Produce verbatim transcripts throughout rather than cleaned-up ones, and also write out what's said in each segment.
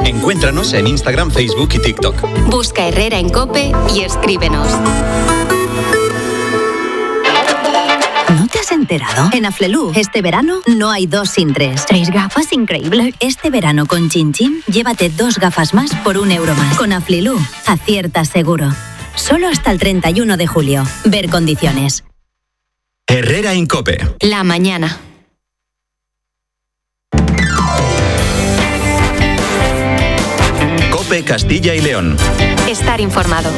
Encuéntranos en Instagram, Facebook y TikTok. Busca Herrera en COPE y escríbenos. ¿No te has enterado? En Aflelu, este verano no hay dos sin tres. ¿Tres gafas? Increíble. Este verano con Chin Chin, llévate dos gafas más por un euro más. Con Aflelu, acierta seguro. Solo hasta el treinta y uno de julio. Ver condiciones. Herrera en COPE. La mañana. COPE Castilla y León. Estar informado.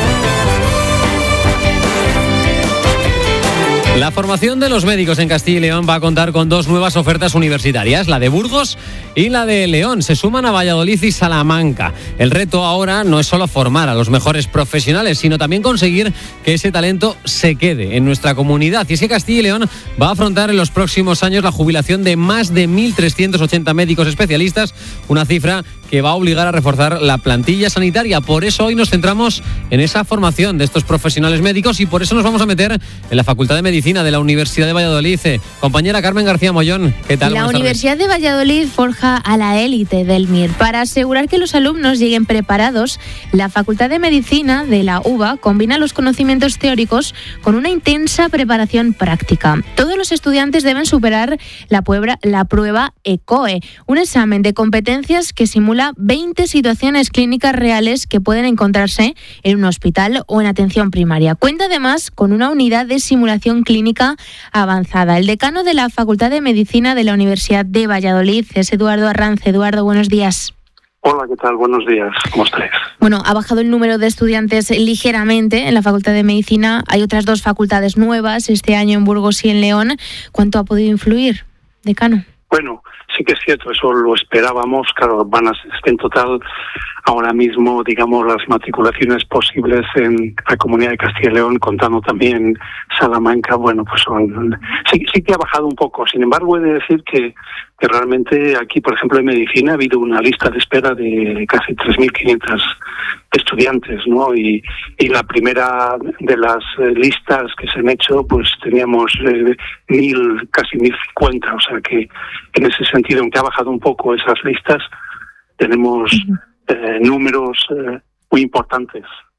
La formación de los médicos en Castilla y León va a contar con dos nuevas ofertas universitarias, la de Burgos y la de León. Se suman a Valladolid y Salamanca. El reto ahora no es solo formar a los mejores profesionales, sino también conseguir que ese talento se quede en nuestra comunidad. Y es que Castilla y León va a afrontar en los próximos años la jubilación de más de mil trescientos ochenta médicos especialistas, una cifra que va a obligar a reforzar la plantilla sanitaria. Por eso hoy nos centramos en esa formación de estos profesionales médicos y por eso nos vamos a meter en la Facultad de Medicina de la Universidad de Valladolid. Eh, compañera Carmen García Mollón, ¿qué tal? La Buenas Universidad tardes. de Valladolid forja a la élite del M I R. Para asegurar que los alumnos lleguen preparados, la Facultad de Medicina de la U B A combina los conocimientos teóricos con una intensa preparación práctica. Todos los estudiantes deben superar la prueba, la prueba E C O E, un examen de competencias que simula veinte situaciones clínicas reales que pueden encontrarse en un hospital o en atención primaria. Cuenta además con una unidad de simulación clínica clínica avanzada. El decano de la Facultad de Medicina de la Universidad de Valladolid es Eduardo Arranz. Eduardo, buenos días. Hola, ¿qué tal? Buenos días. ¿Cómo estáis? Bueno, ha bajado el número de estudiantes ligeramente en la Facultad de Medicina. Hay otras dos facultades nuevas este año en Burgos y en León. ¿Cuánto ha podido influir, decano? Bueno, sí que es cierto, eso lo esperábamos. Claro, van a ser en total ahora mismo, digamos, las matriculaciones posibles en la Comunidad de Castilla y León, contando también Salamanca, bueno, pues son sí, sí que ha bajado un poco. Sin embargo, he de decir que, que realmente aquí, por ejemplo, en medicina ha habido una lista de espera de casi tres mil quinientos estudiantes, ¿no? Y, y la primera de las eh, listas que se han hecho, pues teníamos eh, mil, casi mil cincuenta, o sea que en ese sentido, aunque ha bajado un poco esas listas, tenemos uh-huh. eh, números eh, muy importantes.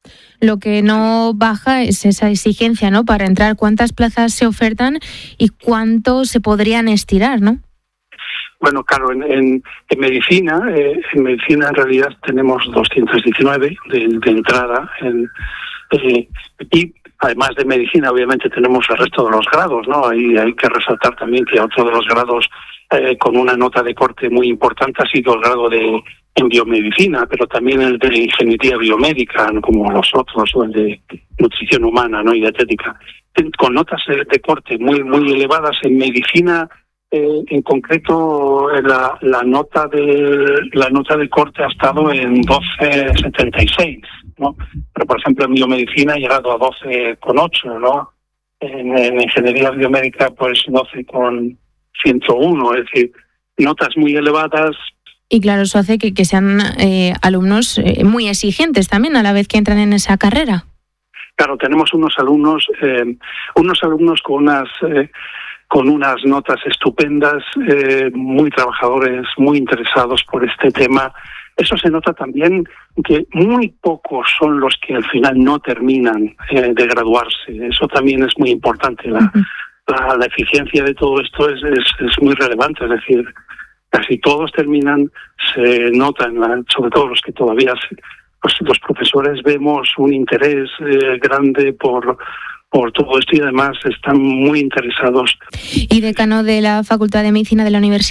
Lo que no baja es esa exigencia, ¿no? Para entrar, ¿cuántas plazas se ofertan y cuánto se podrían estirar, ¿no? Bueno, claro, en, en, en medicina, eh, en medicina en realidad tenemos doscientos diecinueve de, de entrada, en, eh, y además de medicina, obviamente tenemos el resto de los grados, ¿no? Ahí hay que resaltar también que otro de los grados eh, con una nota de corte muy importante ha sido el grado de en biomedicina, pero también el de ingeniería biomédica, ¿no? Como los otros, o el de nutrición humana, ¿no? Y dietética, con notas de corte muy muy elevadas. En medicina, eh, en concreto, la, la nota de la nota de corte ha estado en doce setenta y seis, ¿no? Pero por ejemplo en biomedicina ha llegado a doce coma ocho, ¿no? En, en ingeniería biomédica, pues doce coma ciento uno, es decir, notas muy elevadas. Y claro, eso hace que, que sean eh, alumnos eh, muy exigentes también a la vez que entran en esa carrera. Claro, tenemos unos alumnos, eh, unos alumnos con unas eh, con unas notas estupendas, eh, muy trabajadores, muy interesados por este tema. Eso se nota también que muy pocos son los que al final no terminan eh, de graduarse. Eso también es muy importante. La, uh-huh. la, la eficiencia de todo esto es, es, es muy relevante, es decir, casi todos terminan, se nota, en la, sobre todo los que todavía, se, los, los profesores vemos un interés eh, grande por, por todo esto y además están muy interesados. Y decano de la Facultad de Medicina de la Universidad